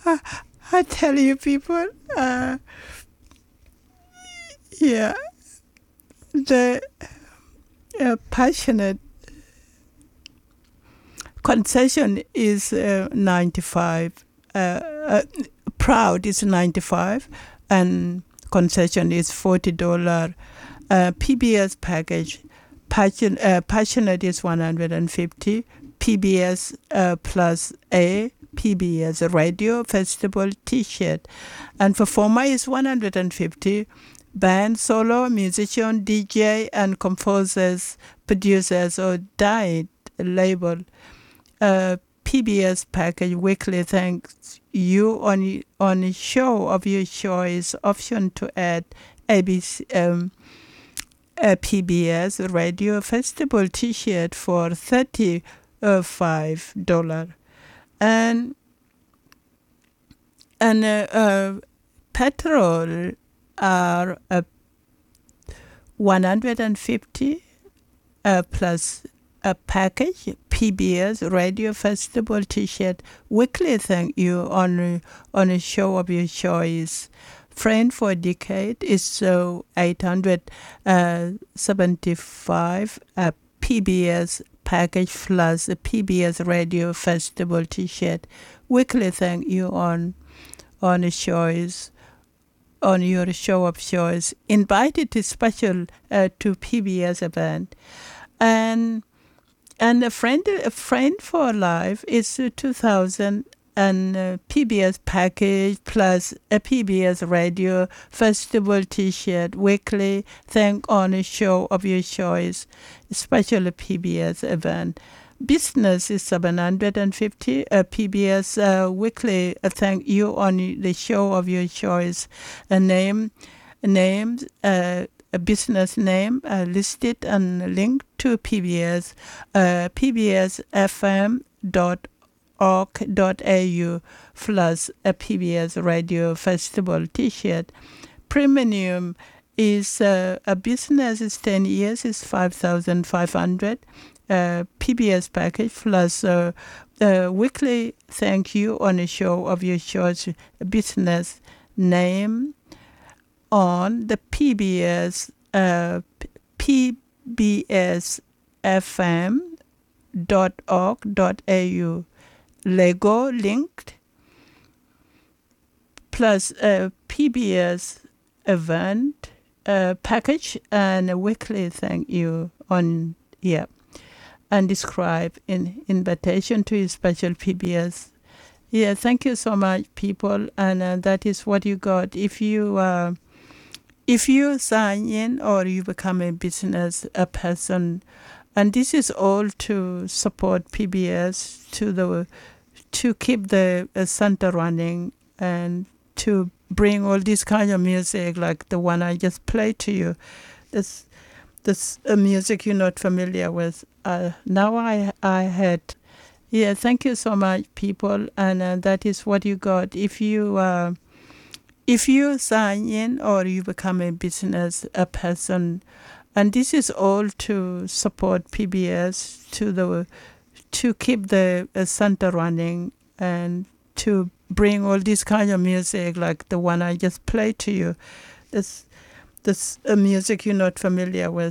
I tell you, people, yeah, the passionate concession is 95. Proud is 95, and concession is $40. PBS package, passionate is 150. PBS plus a PBS radio festival T-shirt, and performer is 150. Band, solo, musician, DJ, and composers, producers, or diet label. PBS package weekly thanks you on a show of your choice. Option to add ABC, a PBS radio festival T-shirt for $35, and petrol are 150 plus a package PBS radio festival T-shirt weekly thank you on a show of your choice. Friend for a decade is so 875 a PBS package plus a PBS radio festival T-shirt weekly thank you on a choice. On your show of choice, invited to special to PBS event, and a friend for life is 2,000 and PBS package plus a PBS radio festival T-shirt weekly thank on a show of your choice, special PBS event. Business is 750. PBS weekly thank you on the show of your choice. A business name listed and linked to PBS. pbsfm.org.au plus a PBS radio festival T-shirt. Premium is a business is 10 years is 5,500. PBS package plus weekly thank you on a show of your choice business name on the PBS pbsfm.org.au Lego linked plus PBS event package and a weekly thank you on here. And describe in invitation to a special PBS. Yeah, thank you so much, people, and that is what you got. If you sign in or you become a person, and this is all to support PBS to keep the center running and to bring all this kind of music like the one I just played to you. This music you're not familiar with. Now I had, yeah. Thank you so much, people, and that is what you got. If you sign in or you become a person, and this is all to support PBS to keep the center running and to bring all this kind of music like the one I just played to you. This music you're not familiar with.